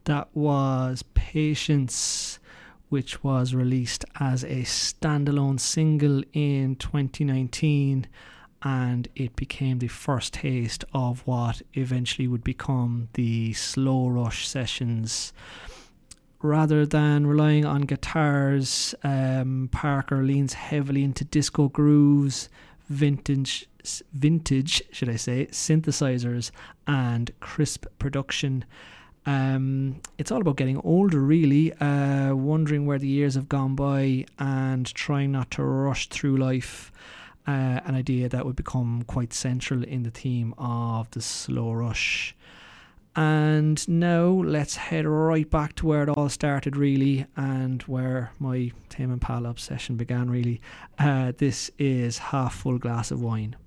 That was Patience, which was released as a standalone single in 2019, and it became the first taste of what eventually would become the Slow Rush sessions. Rather than relying on guitars, Parker leans heavily into disco grooves, vintage synthesizers, and crisp production. It's all about getting older, really, wondering where the years have gone by and trying not to rush through life. An idea that would become quite central in the theme of the Slow Rush. And now let's head right back to where it all started, really, and where my Tame Impala obsession began, really. This is Half Full Glass of Wine.